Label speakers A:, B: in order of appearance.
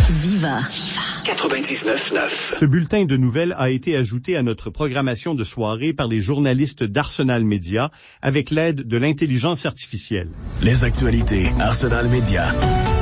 A: Viva.
B: 99.9.
C: Ce bulletin de nouvelles a été ajouté à notre programmation de soirée par les journalistes d'Arsenal Média avec l'aide de l'intelligence artificielle.
B: Les actualités Arsenal Média.